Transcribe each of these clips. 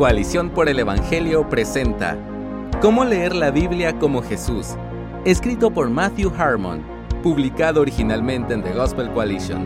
Coalición por el Evangelio presenta ¿Cómo leer la Biblia como Jesús? Escrito por Matthew Harmon, publicado originalmente en The Gospel Coalition.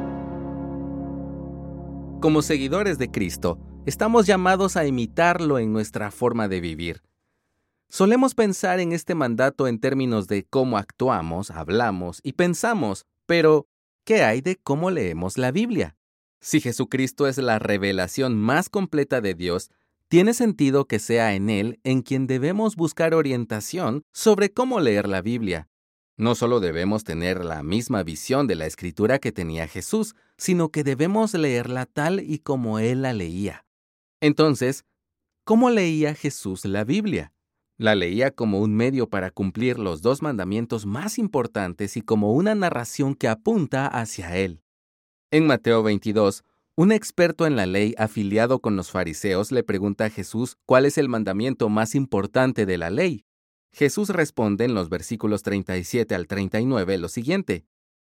Como seguidores de Cristo, estamos llamados a imitarlo en nuestra forma de vivir. Solemos pensar en este mandato en términos de cómo actuamos, hablamos y pensamos, pero ¿qué hay de cómo leemos la Biblia? Si Jesucristo es la revelación más completa de Dios, tiene sentido que sea en Él en quien debemos buscar orientación sobre cómo leer la Biblia. No solo debemos tener la misma visión de la Escritura que tenía Jesús, sino que debemos leerla tal y como Él la leía. Entonces, ¿cómo leía Jesús la Biblia? La leía como un medio para cumplir los dos mandamientos más importantes y como una narración que apunta hacia Él. En Mateo 22, un experto en la ley afiliado con los fariseos le pregunta a Jesús cuál es el mandamiento más importante de la ley. Jesús responde en los versículos 37 al 39 lo siguiente: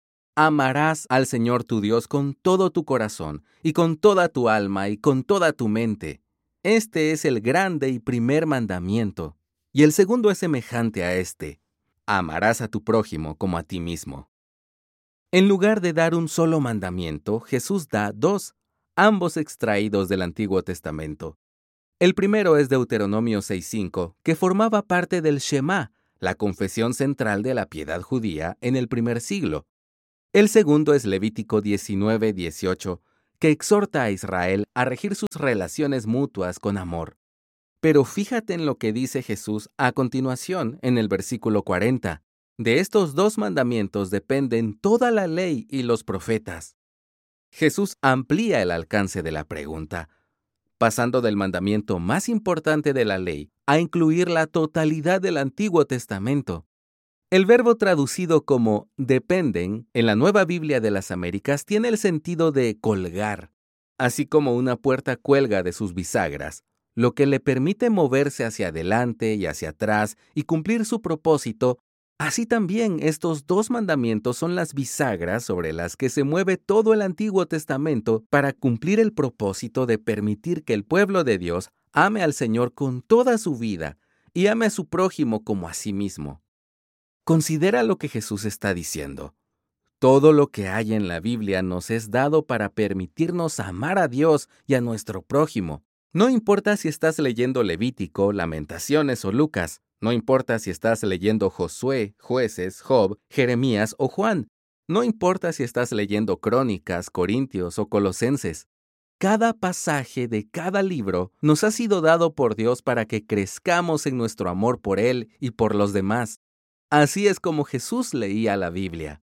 Amarás al Señor tu Dios con todo tu corazón, y con toda tu alma, y con toda tu mente. Este es el grande y primer mandamiento. Y el segundo es semejante a este: amarás a tu prójimo como a ti mismo. En lugar de dar un solo mandamiento, Jesús da dos, ambos extraídos del Antiguo Testamento. El primero es Deuteronomio 6:5, que formaba parte del Shema, la confesión central de la piedad judía en el primer siglo. El segundo es Levítico 19:18, que exhorta a Israel a regir sus relaciones mutuas con amor. Pero fíjate en lo que dice Jesús a continuación en el versículo 40. De estos dos mandamientos dependen toda la ley y los profetas. Jesús amplía el alcance de la pregunta, pasando del mandamiento más importante de la ley a incluir la totalidad del Antiguo Testamento. El verbo traducido como dependen en la Nueva Biblia de las Américas tiene el sentido de colgar, así como una puerta cuelga de sus bisagras, lo que le permite moverse hacia adelante y hacia atrás y cumplir su propósito. Así también estos dos mandamientos son las bisagras sobre las que se mueve todo el Antiguo Testamento para cumplir el propósito de permitir que el pueblo de Dios ame al Señor con toda su vida y ame a su prójimo como a sí mismo. Considera lo que Jesús está diciendo. Todo lo que hay en la Biblia nos es dado para permitirnos amar a Dios y a nuestro prójimo. No importa si estás leyendo Levítico, Lamentaciones o Lucas. No importa si estás leyendo Josué, Jueces, Job, Jeremías o Juan. No importa si estás leyendo Crónicas, Corintios o Colosenses. Cada pasaje de cada libro nos ha sido dado por Dios para que crezcamos en nuestro amor por Él y por los demás. Así es como Jesús leía la Biblia.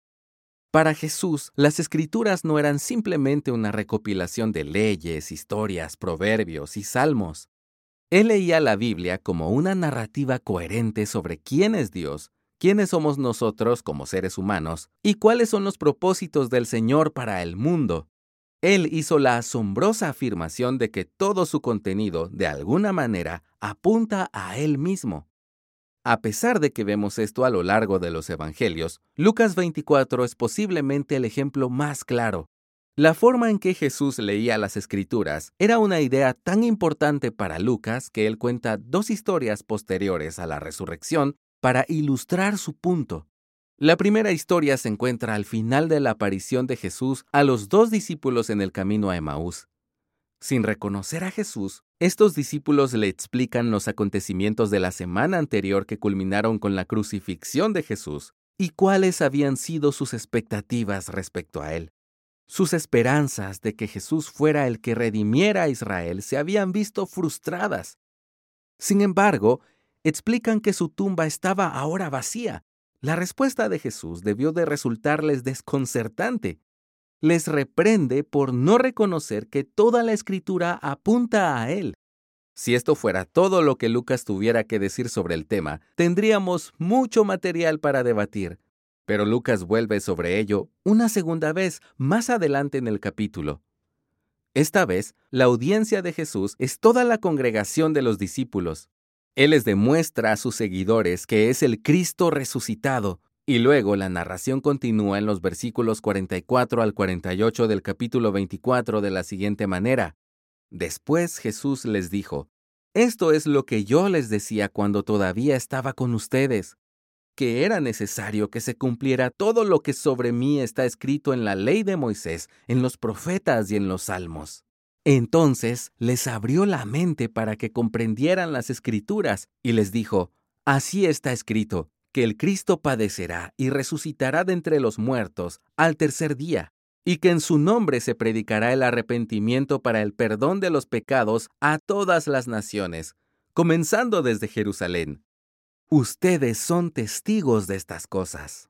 Para Jesús, las Escrituras no eran simplemente una recopilación de leyes, historias, proverbios y salmos. Él leía la Biblia como una narrativa coherente sobre quién es Dios, quiénes somos nosotros como seres humanos y cuáles son los propósitos del Señor para el mundo. Él hizo la asombrosa afirmación de que todo su contenido, de alguna manera, apunta a Él mismo. A pesar de que vemos esto a lo largo de los Evangelios, Lucas 24 es posiblemente el ejemplo más claro. La forma en que Jesús leía las Escrituras era una idea tan importante para Lucas que él cuenta dos historias posteriores a la resurrección para ilustrar su punto. La primera historia se encuentra al final de la aparición de Jesús a los dos discípulos en el camino a Emaús. Sin reconocer a Jesús, estos discípulos le explican los acontecimientos de la semana anterior que culminaron con la crucifixión de Jesús y cuáles habían sido sus expectativas respecto a él. Sus esperanzas de que Jesús fuera el que redimiera a Israel se habían visto frustradas. Sin embargo, explican que su tumba estaba ahora vacía. La respuesta de Jesús debió de resultarles desconcertante. Les reprende por no reconocer que toda la Escritura apunta a Él. Si esto fuera todo lo que Lucas tuviera que decir sobre el tema, tendríamos mucho material para debatir. Pero Lucas vuelve sobre ello una segunda vez más adelante en el capítulo. Esta vez, la audiencia de Jesús es toda la congregación de los discípulos. Él les demuestra a sus seguidores que es el Cristo resucitado, y luego la narración continúa en los versículos 44 al 48 del capítulo 24 de la siguiente manera. Después Jesús les dijo: «Esto es lo que yo les decía cuando todavía estaba con ustedes, que era necesario que se cumpliera todo lo que sobre mí está escrito en la ley de Moisés, en los profetas y en los salmos». Entonces les abrió la mente para que comprendieran las Escrituras y les dijo: «Así está escrito, que el Cristo padecerá y resucitará de entre los muertos al tercer día, y que en su nombre se predicará el arrepentimiento para el perdón de los pecados a todas las naciones, comenzando desde Jerusalén. Ustedes son testigos de estas cosas».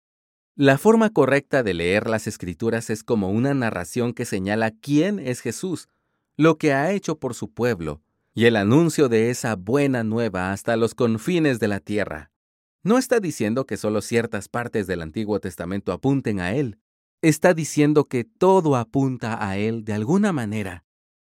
La forma correcta de leer las Escrituras es como una narración que señala quién es Jesús, lo que ha hecho por su pueblo, y el anuncio de esa buena nueva hasta los confines de la tierra. No está diciendo que solo ciertas partes del Antiguo Testamento apunten a Él. Está diciendo que todo apunta a Él de alguna manera.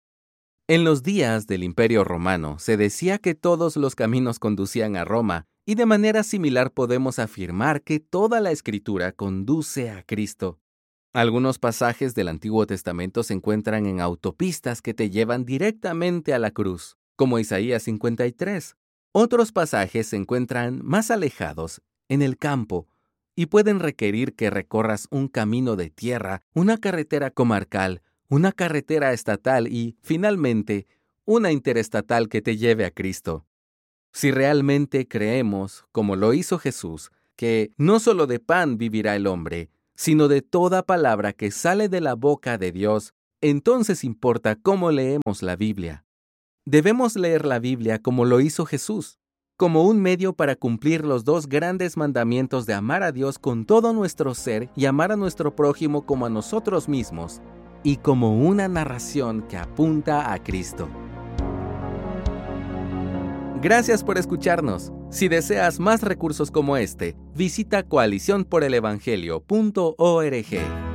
En los días del Imperio Romano se decía que todos los caminos conducían a Roma, y de manera similar podemos afirmar que toda la Escritura conduce a Cristo. Algunos pasajes del Antiguo Testamento se encuentran en autopistas que te llevan directamente a la cruz, como Isaías 53. Otros pasajes se encuentran más alejados, en el campo, y pueden requerir que recorras un camino de tierra, una carretera comarcal, una carretera estatal y, finalmente, una interestatal que te lleve a Cristo. Si realmente creemos, como lo hizo Jesús, que no solo de pan vivirá el hombre, sino de toda palabra que sale de la boca de Dios, entonces importa cómo leemos la Biblia. Debemos leer la Biblia como lo hizo Jesús, como un medio para cumplir los dos grandes mandamientos de amar a Dios con todo nuestro ser y amar a nuestro prójimo como a nosotros mismos, y como una narración que apunta a Cristo. Gracias por escucharnos. Si deseas más recursos como este, visita coaliciónporelevangelio.org.